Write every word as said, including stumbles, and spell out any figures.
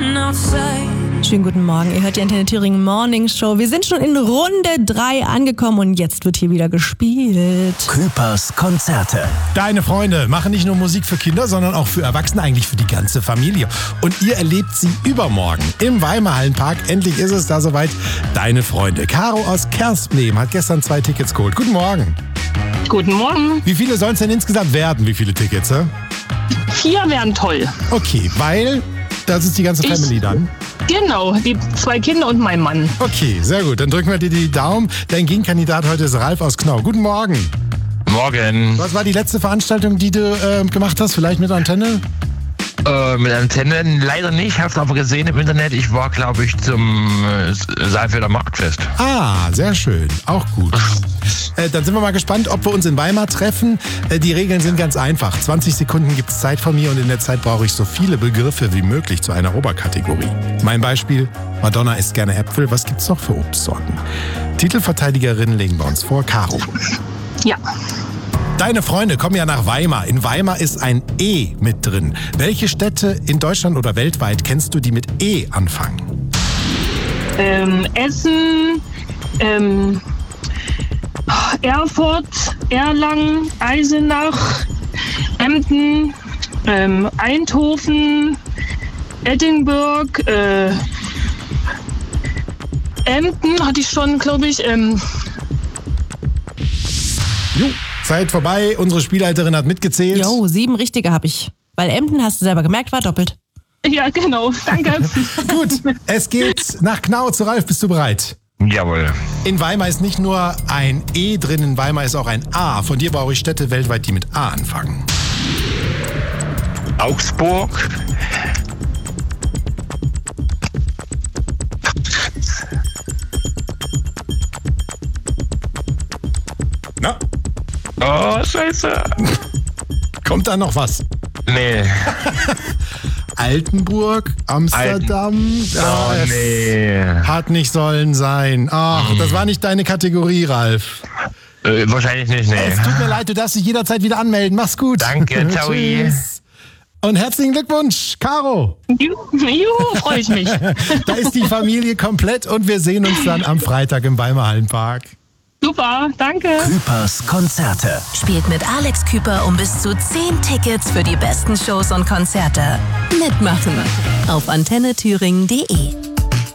Schönen guten Morgen, ihr hört die Antenne Thüringen Morning Show. Wir sind schon in Runde drei angekommen und jetzt wird hier wieder gespielt. Küpers Konzerte. Deine Freunde machen nicht nur Musik für Kinder, sondern auch für Erwachsene, eigentlich für die ganze Familie. Und ihr erlebt sie übermorgen im Weimar Hallenpark. Endlich ist es da soweit. Deine Freunde. Caro aus Kersplem hat gestern zwei Tickets geholt. Guten Morgen. Guten Morgen. Wie viele sollen es denn insgesamt werden? Wie viele Tickets? Äh? Vier wären toll. Okay, weil das ist die ganze Ich- Family dann. Genau, die zwei Kinder und mein Mann. Okay, sehr gut. Dann drücken wir dir die Daumen. Dein Gegenkandidat heute ist Ralf aus Knau. Guten Morgen. Morgen. Was war die letzte Veranstaltung, die du äh, gemacht hast? Vielleicht mit Antenne? Äh, mit Antennen leider nicht, hab's aber gesehen im Internet. Ich war, glaube ich, zum äh, Saalfelder Marktfest. Ah, sehr schön. Auch gut. Äh, dann sind wir mal gespannt, ob wir uns in Weimar treffen. Äh, die Regeln sind ganz einfach. zwanzig Sekunden gibt's Zeit von mir und in der Zeit brauche ich so viele Begriffe wie möglich zu einer Oberkategorie. Mein Beispiel: Madonna isst gerne Äpfel. Was gibt's noch für Obstsorten? Titelverteidigerinnen legen wir uns vor. Caro. Ja, Deine Freunde kommen ja nach Weimar. In Weimar ist ein E mit drin. Welche Städte in Deutschland oder weltweit kennst du, die mit E anfangen? ähm, Essen, ähm, Erfurt, Erlangen, Eisenach, Emden, ähm, Eindhoven, Edinburgh, äh, Emden hatte ich schon, glaube ich. Ähm, Jo, Zeit vorbei. Unsere Spielleiterin hat mitgezählt. Jo, sieben richtige habe ich. Weil Emden, hast du selber gemerkt, war doppelt. ja, genau, danke. Gut, es geht nach Knau zu Ralf. Bist du bereit? Jawohl. In Weimar ist nicht nur ein E drin, in Weimar ist auch ein A. Von dir brauche ich Städte weltweit, die mit A anfangen. Augsburg. Na, Oh, scheiße. kommt da noch was? Nee. Altenburg, Amsterdam. Ah, Oh, es nee. Hat nicht sollen sein. Ach, das war nicht deine Kategorie, Ralf. Äh, wahrscheinlich nicht, nee. Es tut mir leid, du darfst dich jederzeit wieder anmelden. Mach's gut. Danke, ciao. Tschüss. Und herzlichen Glückwunsch, Caro. Juhu, juhu, freue ich mich. Da ist die Familie komplett und wir sehen uns dann am Freitag im Weimar Hallenpark. Super, danke. Küpers Konzerte. Spielt mit Alex Küper um bis zu zehn Tickets für die besten Shows und Konzerte. Mitmachen auf antenne thüringen punkt de.